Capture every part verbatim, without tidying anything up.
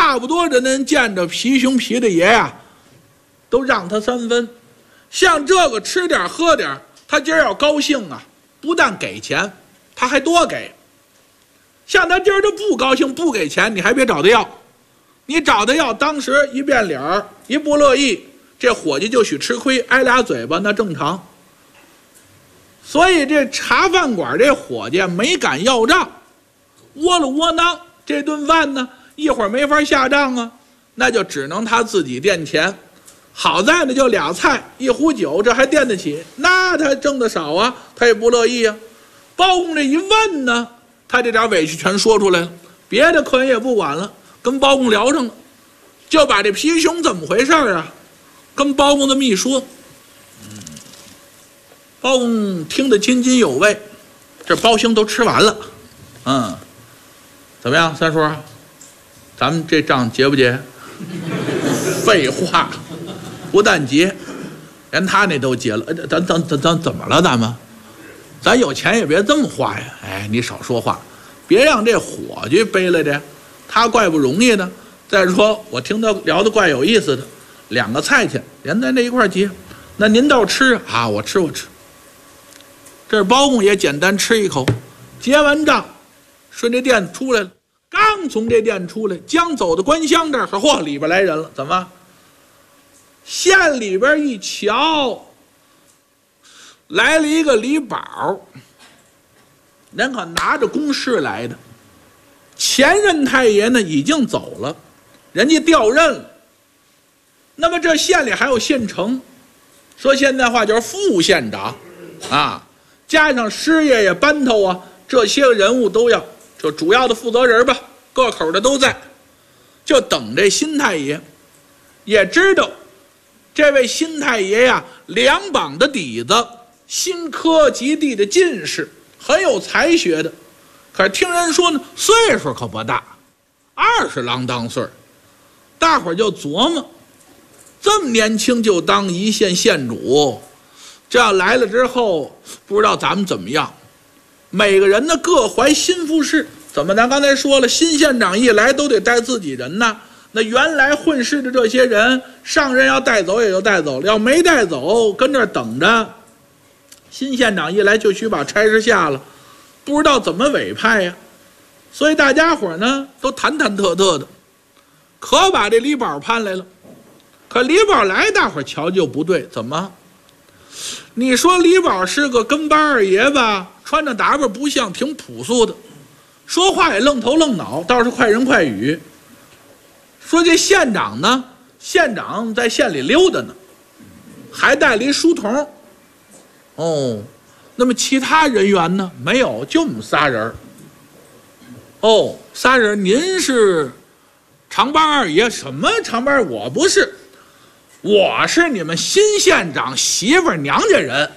差不多的人见着皮熊皮的爷呀，都让他三分。像这个吃点喝点，他今儿要高兴啊，不但给钱，他还多给。像他今儿就不高兴不给钱，你还别找他要，你找他要，当时一变脸儿，一不乐意，这伙计就许吃亏，挨俩嘴巴那正常。所以这茶饭馆这伙计没敢要账，窝了窝囊，这顿饭呢一会儿没法下账啊，那就只能他自己垫钱。好在呢就俩菜一壶酒，这还垫得起，那他挣得少啊，他也不乐意啊。包公这一问呢，他这点委屈全说出来了，别的客人也不管了，跟包公聊上了，就把这皮熊怎么回事啊跟包公这么一说。嗯，包公听得津津有味，这包兄都吃完了。嗯，怎么样三叔，咱们这账结不结？废话，不但结，连他那都结了。咱咱咱咱怎么了？咱们咱有钱也别这么花呀！哎，你少说话，别让这伙计背来的，他怪不容易的。再说我听他聊的怪有意思的，两个菜钱连在那一块结，那您倒吃啊！我吃我吃。这包公也简单吃一口，结完账，顺这店出来了。刚从这店出来，将走到官乡这儿，嚯，里边来人了，怎么？县里边一瞧，来了一个李宝，人可拿着公事来的。前任太爷呢已经走了，人家调任了。那么这县里还有县城，说现在话就是副县长啊，加上师爷爷、班头啊，这些个人物都要，就主要的负责人吧，各口的都在，就等这新太爷。也知道这位新太爷呀，两膀的底子，新科及第的进士，很有才学的。可是听人说呢，岁数可不大，二十郎当岁，大伙儿就琢磨，这么年轻就当一县县主，这要来了之后，不知道咱们怎么样。每个人呢各怀心腹事，怎么咱刚才说了，新县长一来都得带自己人呢。那原来混世的这些人，上任要带走也就带走了，要没带走跟这儿等着。新县长一来就许把差事下了，不知道怎么委派呀。所以大家伙呢都忐忐忑忑的，可把这李宝盼来了。可李宝来，大伙瞧就不对，怎么？你说李宝是个跟班二爷吧，穿着打扮不像，挺朴素的，说话也愣头愣脑，倒是快人快语。说这县长呢，县长在县里溜达呢，还带了一书童。哦，那么其他人员呢？没有，就我们仨人。哦，仨人，您是长班二爷？什么长班？我不是，我是你们新县长媳妇娘家人。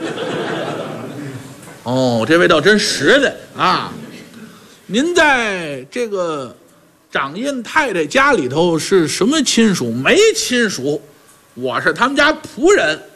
哦，这位倒真实在啊！您在这个掌印太太家里头是什么亲属？没亲属，我是他们家仆人。